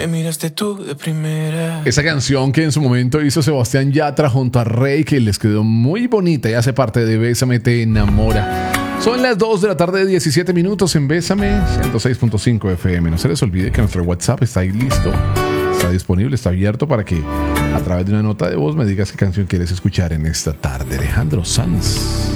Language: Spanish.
Me miraste tú de primera. Esa canción que en su momento hizo Sebastián Yatra junto a Rey, que les quedó muy bonita y hace parte de Bésame te enamora. Son las 2 de la tarde, 17 minutos en Bésame 106.5 FM. No se les olvide que nuestro WhatsApp está ahí listo, está disponible, está abierto para que a través de una nota de voz me digas qué canción quieres escuchar en esta tarde. Alejandro Sanz.